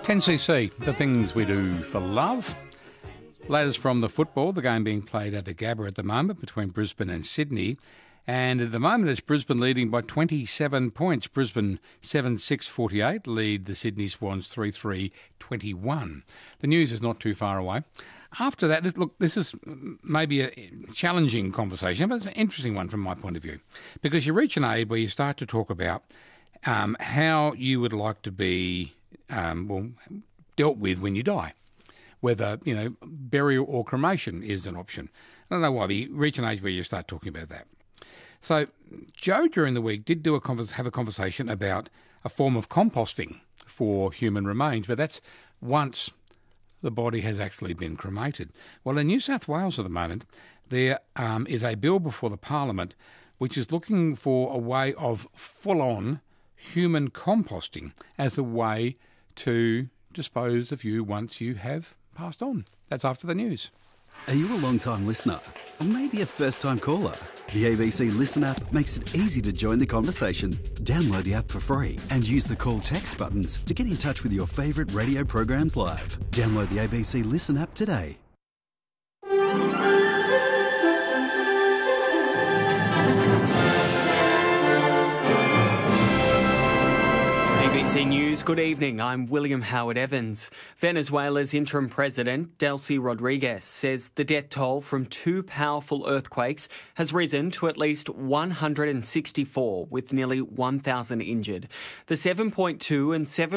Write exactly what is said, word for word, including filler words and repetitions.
ten C C, the things we do for love. Latest from the football, the game being played at the Gabba at the moment between Brisbane and Sydney. And at the moment it's Brisbane leading by twenty-seven points. Brisbane seven six forty-eight lead the Sydney Swans three three twenty-one. The news is not too far away. After that, look, this is maybe a challenging conversation, but it's an interesting one from my point of view. Because you reach an age where you start to talk about um, how you would like to be um, well dealt with when you die. Whether, you know, burial or cremation is an option. I don't know why, but you reach an age where you start talking about that. So Joe, during the week, did do a convers- have a conversation about a form of composting for human remains, but that's once the body has actually been cremated. Well, in New South Wales at the moment, there um, is a bill before the Parliament which is looking for a way of full-on human composting as a way to dispose of you once you have passed on. That's after the news. Are you a long-time listener? Or maybe a first-time caller? The A B C Listen app makes it easy to join the conversation. Download the app for free and use the call text buttons to get in touch with your favourite radio programs live. Download the A B C Listen app today. A B C News, good evening. I'm William Howard Evans. Venezuela's interim president, Delcy Rodriguez, says the death toll from two powerful earthquakes has risen to at least one hundred sixty-four, with nearly one thousand injured. The seven point two and seven